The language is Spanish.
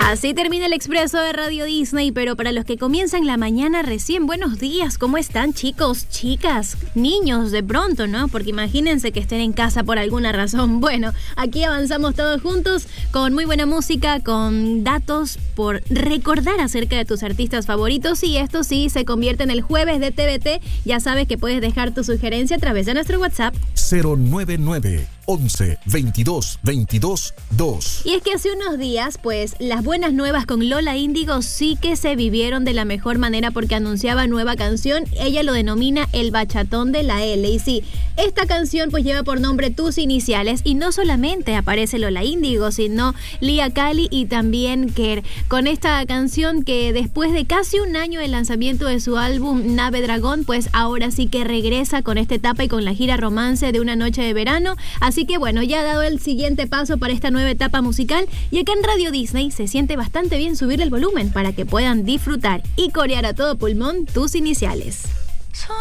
Así termina el expreso de Radio Disney, pero para los que comienzan la mañana recién, buenos días, ¿cómo están, chicos, chicas, niños de pronto, no? Porque imagínense que estén en casa por alguna razón. Bueno, aquí avanzamos todos juntos con muy buena música, con datos por recordar acerca de tus artistas favoritos, y esto sí se convierte en el jueves de TVT. Ya sabes que puedes dejar tu sugerencia a través de nuestro WhatsApp 099 11 22 22 2. Y es que hace unos días, pues, las buenas nuevas con Lola Índigo sí que se vivieron de la mejor manera, porque anunciaba nueva canción. Ella lo denomina el bachatón de la L. Y sí, esta canción pues lleva por nombre Tus Iniciales, y no solamente aparece Lola Índigo, sino Lia Cali y también Kerr, con esta canción que después de casi un año del lanzamiento de su álbum Nave Dragón, pues ahora sí que regresa con esta etapa y con la gira Romance de una noche de verano. Así que bueno, ya ha dado el siguiente paso para esta nueva etapa musical, y acá en Radio Disney se siente bastante bien subirle el volumen para que puedan disfrutar y corear a todo pulmón Tus Iniciales.